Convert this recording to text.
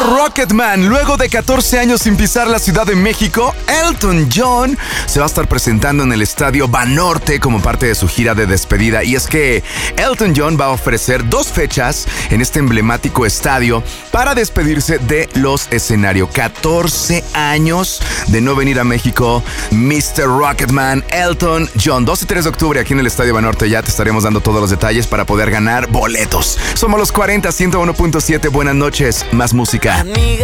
Rocketman. Luego de 14 años sin pisar la Ciudad de México, Elton John se va a estar presentando en el Estadio Banorte como parte de su gira de despedida. Y es que Elton John va a ofrecer 2 fechas en este emblemático estadio para despedirse de los escenarios. 14 años de no venir a México, Mr. Rocketman, Elton John. 2 y 3 de octubre aquí en el Estadio Banorte. Ya te estaremos dando todos los detalles para poder ganar boletos. Somos los 40, 101.7. Buenas noches, más música.